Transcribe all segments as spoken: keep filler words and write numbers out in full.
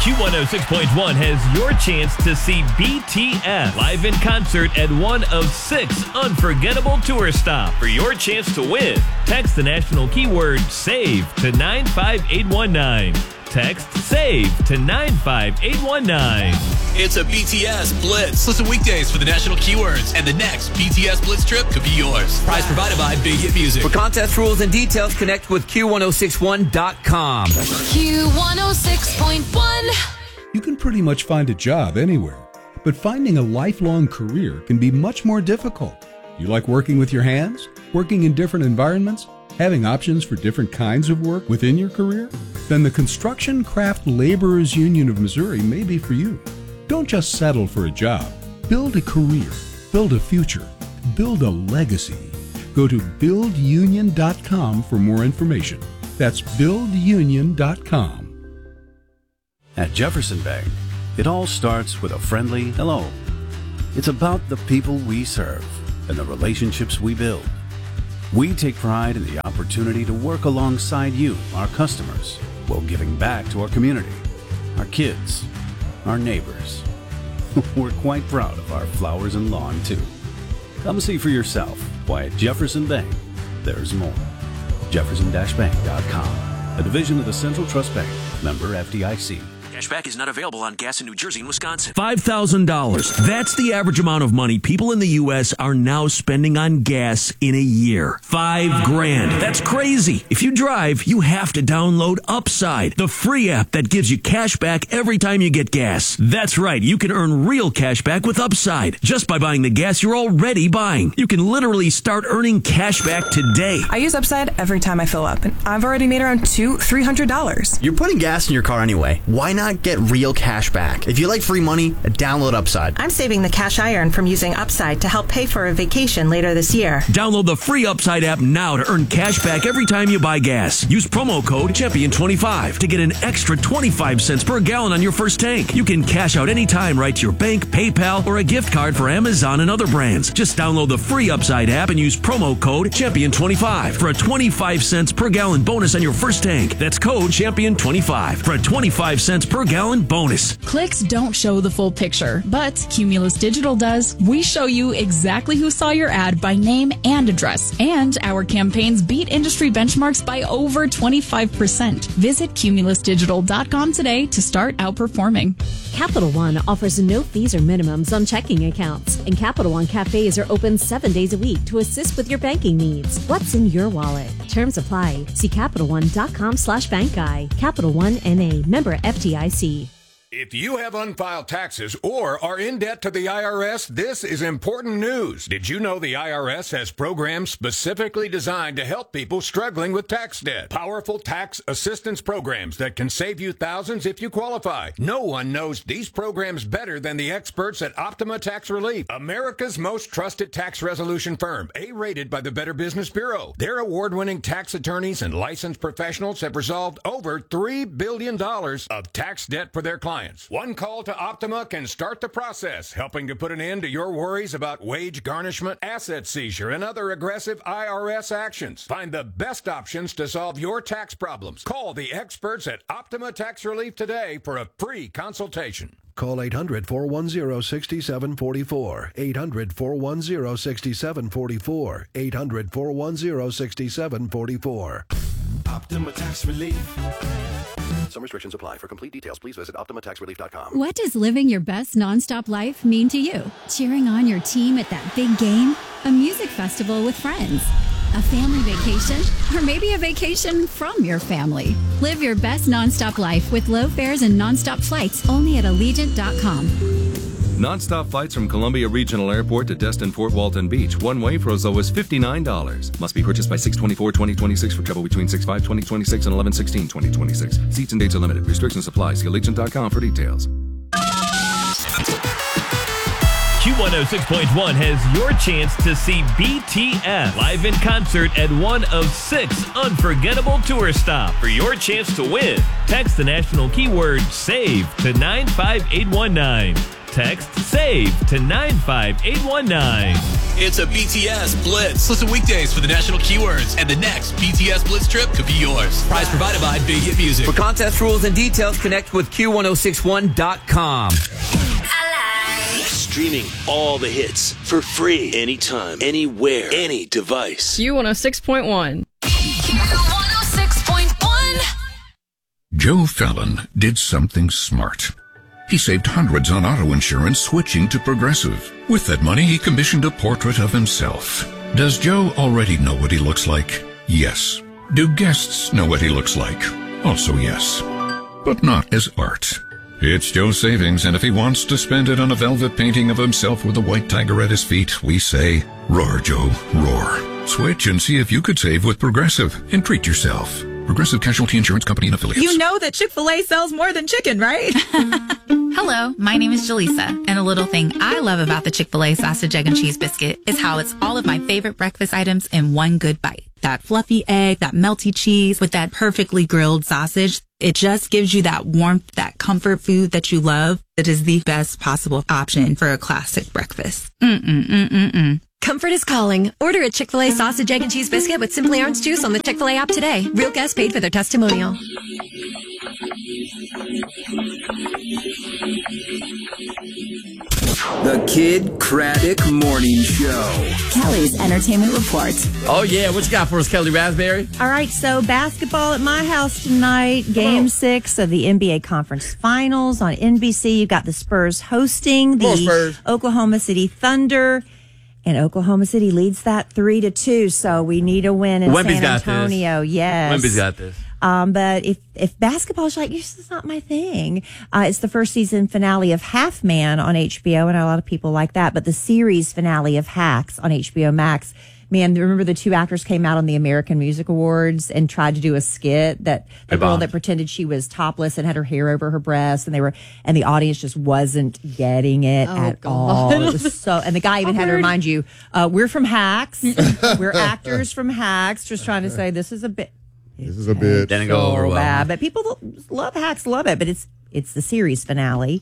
Q one oh six point one has your chance to see B T S live in concert at one of six unforgettable tour stops. For your chance to win, text the national keyword SAVE to nine five eight one nine. Text SAVE to nine five eight one nine. It's a B T S Blitz. Listen weekdays for the national keywords, and the next B T S Blitz trip could be yours. Prize provided by Big Hit Music. For contest rules and details, connect with Q one oh six one dot com. Q one oh six point one. You can pretty much find a job anywhere, but finding a lifelong career can be much more difficult. You like working with your hands? Working in different environments? Having options for different kinds of work within your career? Then the Construction Craft Laborers Union of Missouri may be for you. Don't just settle for a job. Build a career. Build a future. Build a legacy. Go to build union dot com for more information. That's build union dot com. At Jefferson Bank, it all starts with a friendly hello. It's about the people we serve and the relationships we build. We take pride in the opportunity to work alongside you, our customers, while giving back to our community, our kids, our neighbors. We're quite proud of our flowers and lawn, too. Come see for yourself why at Jefferson Bank, there's more. Jefferson Bank dot com, a division of the Central Trust Bank, member F D I C. Cashback is not available on gas in New Jersey and Wisconsin. five thousand dollars. That's the average amount of money people in the U S are now spending on gas in a year. Five grand. That's crazy. If you drive, you have to download Upside, the free app that gives you cash back every time you get gas. That's right. You can earn real cash back with Upside just by buying the gas you're already buying. You can literally start earning cash back today. I use Upside every time I fill up, and I've already made around two, three hundred dollars. You're putting gas in your car anyway. Why not get real cash back? If you like free money, download Upside. I'm saving the cash I earn from using Upside to help pay for a vacation later this year. Download the free Upside app now to earn cash back every time you buy gas. Use promo code champion twenty-five to get an extra twenty-five cents per gallon on your first tank. You can cash out anytime right to your bank, PayPal, or a gift card for Amazon and other brands. Just download the free Upside app and use promo code champion twenty-five for a twenty-five cents per gallon bonus on your first tank. That's code champion twenty-five for a twenty-five cents per gallon bonus. Clicks don't show the full picture, but Cumulus Digital does. We show you exactly who saw your ad by name and address, and our campaigns beat industry benchmarks by over twenty-five percent. Visit cumulus digital dot com today to start outperforming. Capital One offers no fees or minimums on checking accounts, and Capital One cafes are open seven days a week to assist with your banking needs. What's in your wallet? Terms apply. See Capital One dot com slash bank guy. Capital One N A, member F D I C. If you have unfiled taxes or are in debt to the I R S, this is important news. Did you know the I R S has programs specifically designed to help people struggling with tax debt? Powerful tax assistance programs that can save you thousands if you qualify. No one knows these programs better than the experts at Optima Tax Relief, America's most trusted tax resolution firm, A-rated by the Better Business Bureau. Their award-winning tax attorneys and licensed professionals have resolved over three billion dollars of tax debt for their clients. One call to Optima can start the process, helping to put an end to your worries about wage garnishment, asset seizure, and other aggressive I R S actions. Find the best options to solve your tax problems. Call the experts at Optima Tax Relief today for a free consultation. Call eight hundred, four one zero, six seven four four. eight hundred, four one zero, six seven four four. eight hundred, four one zero, six seven four four. Optima Tax Relief. Some restrictions apply. For complete details, please visit optima tax relief dot com. What does living your best nonstop life mean to you? Cheering on your team at that big game? A music festival with friends? A family vacation? Or maybe a vacation from your family? Live your best nonstop life with low fares and nonstop flights only at allegiant dot com. Non-stop flights from Columbia Regional Airport to Destin Fort Walton Beach. One way for as low as fifty-nine dollars. Must be purchased by six twenty-four twenty twenty-six for travel between six five twenty twenty-six and eleven sixteen twenty twenty-six. Seats and dates are limited. Restrictions apply. See allegiant dot com for details. Q one oh six point one has your chance to see B T S live in concert at one of six unforgettable tour stops. For your chance to win, text the national keyword SAVE to nine five eight one nine. text SAVE to nine five eight one nine. It's a B T S Blitz. Listen weekdays for the national keywords, and the next B T S Blitz trip could be yours. Prize provided by Big Hit Music. For contest rules and details, connect with Q ten sixty-one dot com. Streaming all the hits for free anytime, anywhere, any device. Q one oh six point one. Q one oh six point one. Joe Fallon did something smart. He saved hundreds on auto insurance switching to Progressive. With that money, he commissioned a portrait of himself. Does Joe already know what he looks like? Yes. Do guests know what he looks like? Also yes. But not as art. It's Joe's savings, and if he wants to spend it on a velvet painting of himself with a white tiger at his feet, we say, roar, Joe, roar. Switch and see if you could save with Progressive and treat yourself. Progressive Casualty Insurance Company and Affiliates. You know that Chick-fil-A sells more than chicken, right? Hello, my name is Jaleesa, and a little thing I love about the Chick-fil-A sausage, egg, and cheese biscuit is how it's all of my favorite breakfast items in one good bite. That fluffy egg, that melty cheese with that perfectly grilled sausage. It just gives you that warmth, that comfort food that you love. It is the best possible option for a classic breakfast. Mm-mm-mm-mm-mm. Comfort is calling. Order a Chick-fil-A sausage, egg, and cheese biscuit with Simply Orange juice on the Chick-fil-A app today. Real guests paid for their testimonial. The Kid Craddock Morning Show. Kelly's Entertainment Report. Oh, yeah. What you got for us, Kelly Raspberry? All right, so basketball at my house tonight. Game six of the N B A Conference Finals on N B C. You've got the Spurs hosting the Spurs. Oklahoma City Thunder. And Oklahoma City leads that three to two. So we need a win in Wemby's San got Antonio. this. Yes. Wemby's got this. Um, but if, if basketball is like, this is not my thing. Uh, it's the first season finale of Half Man on H B O, and a lot of people like that. But the series finale of Hacks on H B O Max, man, remember the two actors came out on the American Music Awards and tried to do a skit that the I girl bombed. that pretended she was topless and had her hair over her breast, and they were, and the audience just wasn't getting it Oh, at God. all. It was so, and the guy even had to Awkward. remind you, uh, we're from Hacks. We're actors from Hacks, just trying to say this is a bit. This is a bit. Didn't go over So well. bad, but people love Hacks, love it. But it's it's the series finale.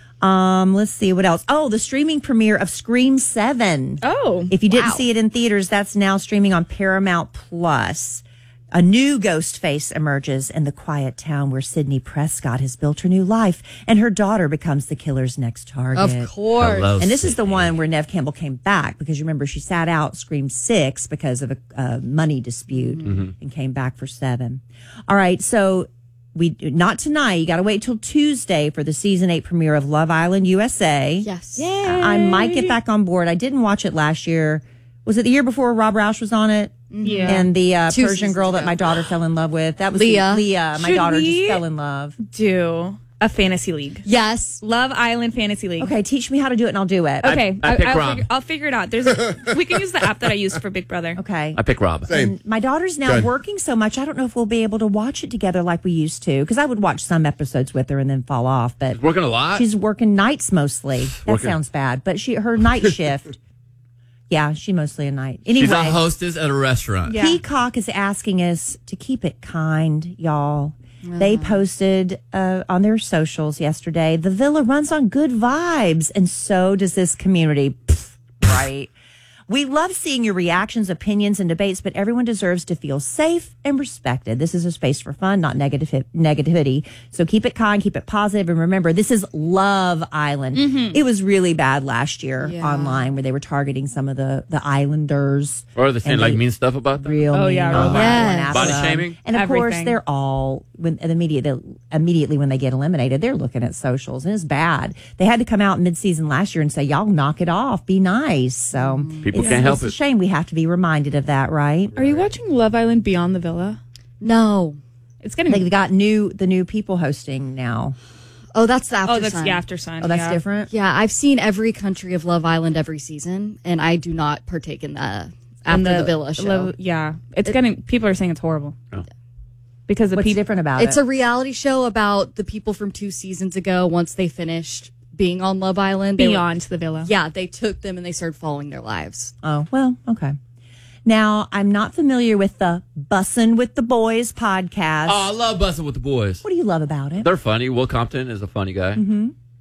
Um, let's see what else. Oh, the streaming premiere of Scream Seven. Oh, if you didn't wow. see it in theaters, that's now streaming on Paramount Plus. A new ghost face emerges in the quiet town where Sydney Prescott has built her new life, and her daughter becomes the killer's next target. Of course. Hello, And this is the Sydney. one where Nev Campbell came back, because you remember she sat out Scream Six because of a, a money dispute and came back for Seven. All right, so we not tonight. You got to wait till Tuesday for the season eight premiere of Love Island U S A. Yes. I might get back on board. I didn't watch it last year. Was it the year before Rob Roush was on it? Yeah. And the uh, Two Persian girl seasons that ago. my daughter fell in love with. That was Leah. Leah. My Should daughter we- just fell in love. Do a fantasy league. Yes. Love Island Fantasy League. Okay, teach me how to do it and I'll do it. Okay. I pick I'll, Rob. figure, I'll figure it out. There's a, we can use the app that I use for Big Brother. Okay. I pick Rob. Same. And my daughter's now Good. working so much, I don't know if we'll be able to watch it together like we used to. Because I would watch some episodes with her and then fall off. But Working a lot. she's working nights mostly. That Working- sounds bad. But she her night shift. Yeah, she mostly a night. Anyway, She's a hostess at a restaurant. Yeah. Peacock is asking us to keep it kind, y'all. They posted uh, on their socials yesterday, the villa runs on good vibes, and so does this community. Pfft, right? We love seeing your reactions, opinions, and debates, but everyone deserves to feel safe and respected. This is a space for fun, not negative negativity. So keep it kind, keep it positive, and remember, this is Love Island. Mm-hmm. It was really bad last year Yeah. online, where they were targeting some of the the islanders. Or they're saying And like they- mean stuff about them. Real Oh, mean yeah, on real that bad. one, Body Asa. shaming? And of course, Everything. they're all when immediately immediately when they get eliminated, they're looking at socials, and it's bad. They had to come out mid season last year and say, "Y'all knock it off, be nice." So People it's, can't help it's a it. shame we have to be reminded of that, right? Are you watching Love Island Beyond the Villa? No. It's getting. They've got new the new people hosting now. Oh, that's the After oh, that's Sun. the After Sun. Oh, that's yeah. different. Yeah, I've seen every country of Love Island every season, and I do not partake in the After And the, Villa show. Love- yeah, it's It- getting. People are saying it's horrible. Oh. Because the What's people. different about It's it? a reality show about the people from two seasons ago. Once they finished being on Love Island, they were- Beyond the Villa. yeah, they took them and they started following their lives. Oh, well, okay. Now, I'm not familiar with the Bussin' with the Boys podcast. Oh, I love Bussin' with the Boys. What do you love about it? They're funny. Will Compton is a funny guy. Mm-hmm.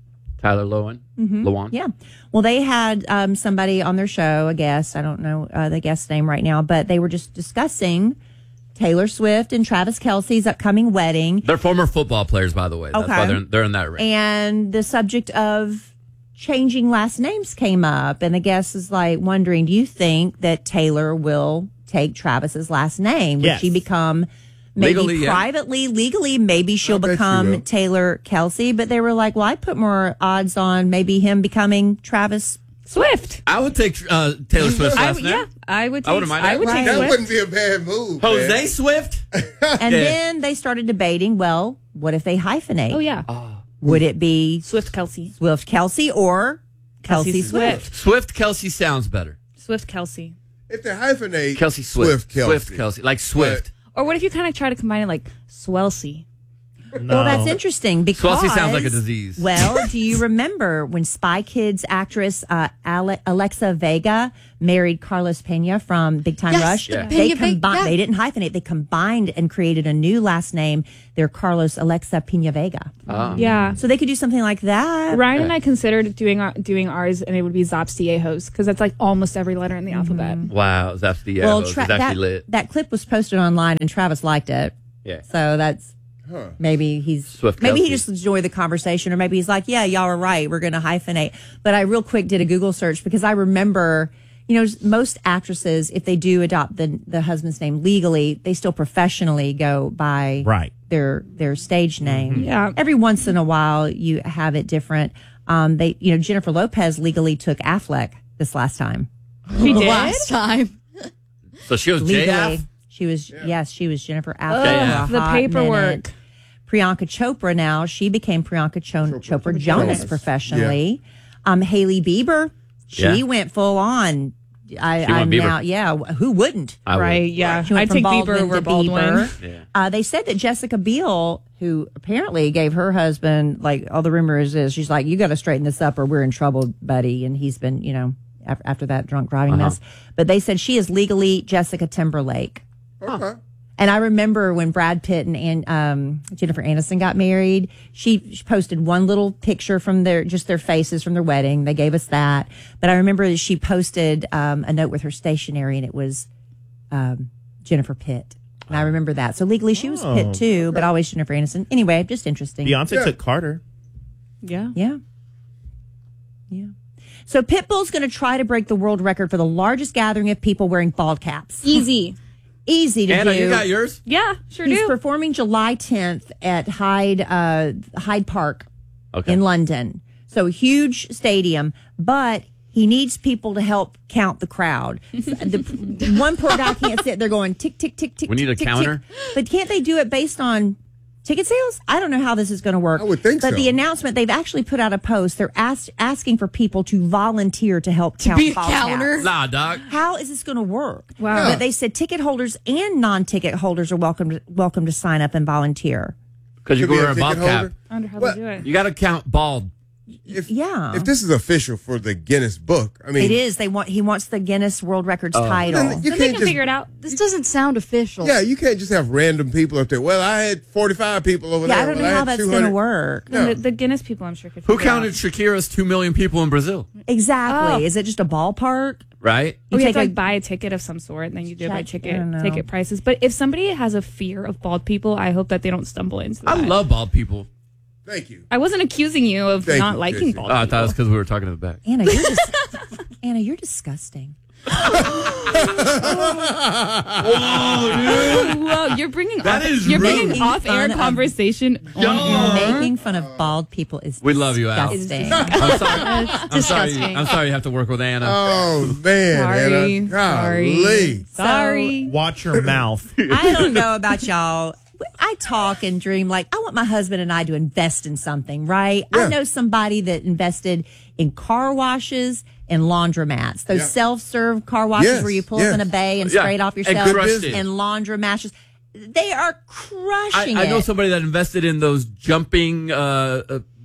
Tyler Lowen. Mhm. Lowen. Yeah. Well, they had um, somebody on their show, a guest. I don't know uh, the guest's name right now, but they were just discussing Taylor Swift and Travis Kelce's upcoming wedding. They're former football players, by the way. That's Okay. why they're, they're in that race. And the subject of changing last names came up. And the guest is like wondering, do you think that Taylor will take Travis's last name? Would Yes. she become maybe Legally, yeah. privately, legally, maybe she'll bet she become will. Taylor Kelsey? But they were like, well, I'd put more odds on maybe him becoming Travis Swift. I would take uh, Taylor Swift's I last would, name. yeah, I would. Take, I wouldn't mind I that. would take That Swift. wouldn't be a bad move. Jose man. Swift? And Yeah. then they started debating, well, what if they hyphenate? Oh yeah. Would it be Swift Kelsey? Swift Kelsey or Kelsey, Kelsey Swift? Swift. Swift Kelsey sounds better. Swift Kelsey. If they hyphenate, Kelsey Swift. Swift Kelsey. Swift Kelsey. Like Swift. Or what if you kind of try to combine it like Swelsey? Well, that's interesting because Swelsey sounds like a disease. Well, do you remember when Spy Kids actress uh, Ale- Alexa Vega married Carlos Pena from Big Time Yes, Rush? yeah. They Pena Ve- combined. yeah. They didn't hyphenate. They combined and created a new last name. They're Carlos Alexa Pena Vega. Oh. Yeah. So they could do something like that. Ryan and I considered doing our, doing ours, and it would be Zopstiehos because that's like almost every letter in the alphabet. Wow, that's the well, uh, tra- it's actually that, lit. that clip was posted online, and Travis liked it. Yeah. So that's. Huh. Maybe he's Swift maybe he Kelsey. just enjoyed the conversation, or maybe he's like, yeah, y'all are right. We're going to hyphenate. But I real quick did a Google search because I remember, you know, most actresses, if they do adopt the the husband's name legally, they still professionally go by Right. their their stage name. Yeah. Every once in a while, you have it different. Um, they, you know, Jennifer Lopez legally took Affleck this last time. She did? Last time. So she was J Legally, F? she was yes, she was Jennifer Affleck. Ugh, for a the hot paperwork. minute. Priyanka Chopra now, she became Priyanka Cho- Chopra, Jonas Jonas. professionally. Um, Haley Bieber, she Yeah. went full on. I, She went I'm Bieber. now, yeah, who wouldn't? I would. Right, yeah. She went I'd from take Baldwin Bieber over to Baldwin. Bieber. Yeah. Uh, they said that Jessica Biel, who apparently gave her husband, like all the rumors is, she's like, you got to straighten this up or we're in trouble, buddy. And he's been, you know, after, after that drunk driving Uh-huh. mess. But they said she is legally Jessica Timberlake. Okay. And I remember when Brad Pitt and, and um, Jennifer Aniston got married, she, she posted one little picture from their, just their faces from their wedding. They gave us that. But I remember that she posted um, a note with her stationery and it was um, Jennifer Pitt. And I remember that. So legally she was Oh, Pitt too, but always Jennifer Aniston. Anyway, just interesting. Beyonce Yeah. took Carter. Yeah. Yeah. Yeah. So Pitbull's going to try to break the world record for the largest gathering of people wearing bald caps. Easy. Easy to Anna, do. you got yours? Yeah, sure He's do. performing July tenth at Hyde uh, Hyde Park Okay. in London. So huge stadium, but he needs people to help count the crowd. the, one poor guy can't sit there going tick tick tick tick. We need tick, a tick, counter? tick. But can't they do it based on ticket sales? I don't know how this is going to work. I would think but so. the announcement, they've actually put out a post. They're ask, asking for people to volunteer to help count be a ball counter? caps. Nah, dog. How is this going to work? Wow. But they said ticket holders and non-ticket holders are welcome to, welcome to sign up and volunteer. Because you Could go be a wear a bald ticket cap. holder. I wonder how What? they do it. You got to count bald. If, Yeah. If this is official for the Guinness Book, I mean, It is. They want. He wants the Guinness World Records Oh. title. Then you Then they can't can just figure it out. This doesn't sound official. yeah, you can't just have random people up there. Well, I had forty-five people over Yeah, there. I don't know Well, how had that's two going to hundred. work. Yeah. The, the Guinness people, I'm sure, could Who figure it out. counted Shakira's two million people in Brazil? Exactly. Oh. Is it just a ballpark? Right? Oh, you have take to like a- buy a ticket of some sort, and then you do it by Check- I ticket don't know. ticket prices. But if somebody has a fear of bald people, I hope that they don't stumble into that. I love bald people. Thank you. I wasn't accusing you of Thank not you, liking Tracy. bald Oh, I people. thought it was because we were talking to the back. Anna, you're dis- Anna, you're disgusting. Whoa, you're bringing That off, is you're rude. bringing off air Fun of- conversation. on air. Making fun of bald people is We love you, Al. disgusting. I'm sorry. I'm sorry. disgusting. I'm sorry you have to work with Anna. Oh man, Sorry, Anna. sorry, Golly. sorry. Watch your mouth. I don't know about y'all. I talk and dream like I want my husband and I to invest in something, right? I Yeah. know somebody that invested in car washes and laundromats. Those Yeah. self-serve car washes Yes, where you pull yes. up in a bay and Yeah, spray it off and yourself, crushed it. and laundromats. They are I, crushing I know it. somebody that invested in those jumping uh, uh,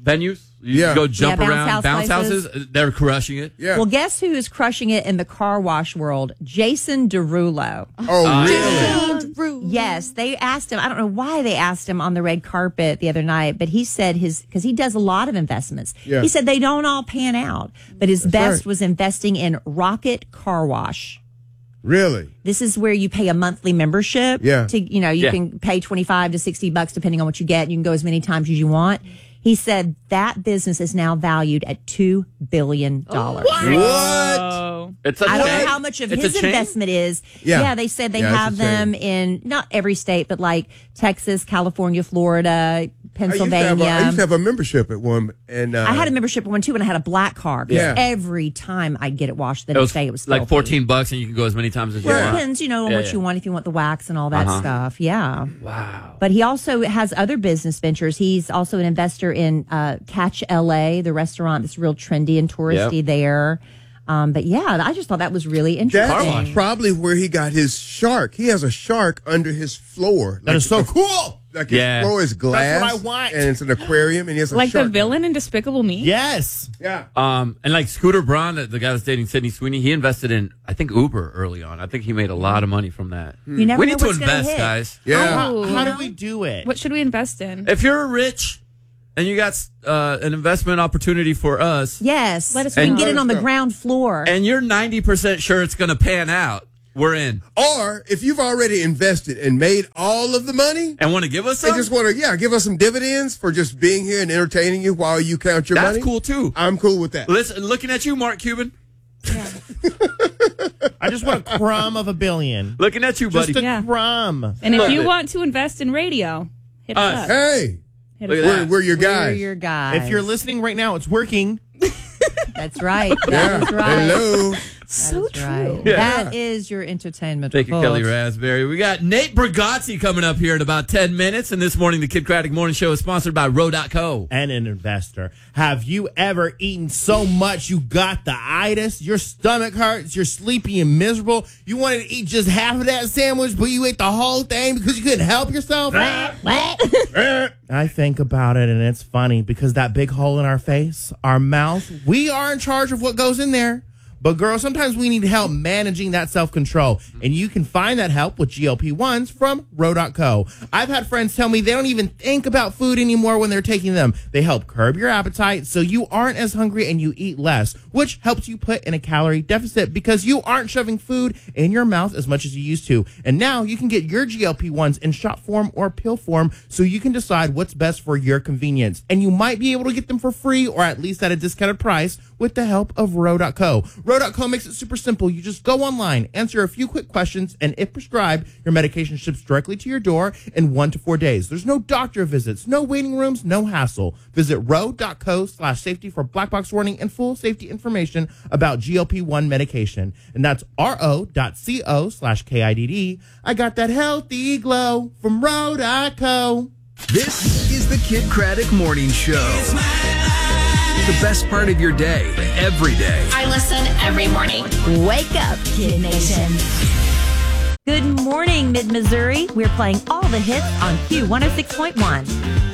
venues. You Yeah. go jump Yeah, bounce around house bounce places. houses. They're crushing it. Yeah. Well, guess who is crushing it in the car wash world? Jason Derulo. Oh, Uh, really? Yes, they asked him. I don't know why they asked him on the red carpet the other night, but he said his, because he does a lot of investments. Yeah. He said they don't all pan out, but his That's best right. was investing in Rocket Car Wash. Really? This is where you pay a monthly membership. Yeah. To, you know, you Yeah. can pay twenty-five to sixty bucks depending on what you get. You can go as many times as you want. He said that business is now valued at two billion dollars. Oh. It's a I don't chain. know how much of It's his a chain? investment is. Yeah. they said they Yeah, it's have a chain. them in not every state, but like Texas, California, Florida, I used, to Pennsylvania. have a, I used to have a membership at one, and uh, I had a membership at one too, and I had a black car. 'Cause Yeah. every time I'd get it washed, the It next was, day it was like filthy. fourteen bucks, and you can go as many times as you Well, it want. depends, you know, on Yeah, what yeah. you want, if you want the wax and all that Uh-huh. stuff. Yeah. Wow. But he also has other business ventures. He's also an investor in uh, Catch L A, the restaurant that's real trendy and touristy Yep. there. Um, but yeah, I just thought that was really interesting. that's probably where he got his shark. He has a shark under his floor. That Like, is so the- cool. Like his Yeah. floor is glass. That's what I want. And it's an aquarium, and he has a Like shark. the villain in Despicable Me? Yes. Yeah. Um, and like Scooter Braun, the, the guy that's dating Sydney Sweeney, he invested in, I think, Uber early on. I think he made a lot of money from that. You never we know need to what's gonna invest, hit. guys. Yeah. How, how do Ooh. we do it? What should we invest in? If you're rich and you got uh, an investment opportunity for us, Yes. Let us we can know. get it on the ground floor. and you're ninety percent sure it's going to pan out, we're in. Or if you've already invested and made all of the money, And want to give us and some? just want to, yeah, give us some dividends for just being here and entertaining you while you count your That's money. cool too. I'm cool with that. Listen, looking at you, Mark Cuban. I just want a crumb of a billion. Looking at you, buddy. Just a Yeah. crumb. And if Love you it. want to invest in radio, hit us Us. up. Hey, Hit Look us at up. we're, we're your We're guys. your guys. If you're listening right now, it's working. That's right. That Yeah. is right. Hello. So true. Right. Yeah. That is your entertainment. Thank you, folks. Kelly Raspberry. We got Nate Brigazzi coming up here in about ten minutes. And this morning, the Kid Craddock Morning Show is sponsored by Row dot co. And an investor. Have you ever eaten so much you got the itis? Your stomach hurts, you're sleepy and miserable. You wanted to eat just half of that sandwich, but you ate the whole thing because you couldn't help yourself? I think about it, and it's funny because that big hole in our face, our mouth, we are in charge of what goes in there. But, girl, sometimes we need help managing that self-control. And you can find that help with G L P ones from Row dot co. I've had friends tell me they don't even think about food anymore when they're taking them. They help curb your appetite so you aren't as hungry and you eat less, which helps you put in a calorie deficit because you aren't shoving food in your mouth as much as you used to. And now you can get your G L P ones in shot form or pill form so you can decide what's best for your convenience. And you might be able to get them for free or at least at a discounted price with the help of Row dot co. Row dot co makes it super simple. You just go online, answer a few quick questions, and if prescribed, your medication ships directly to your door in one to four days. There's no doctor visits, no waiting rooms, no hassle. Visit row dot co slash safety for black box warning and full safety information about G L P one medication. And that's ro dot co slash K I D D. I got that healthy glow from Row dot co. This is the Kid Craddock Morning Show. The best part of your day, every day. I listen every morning. Wake up, Kid Nation. Good morning, Mid-Missouri. We're playing all the hits on Q one oh six point one.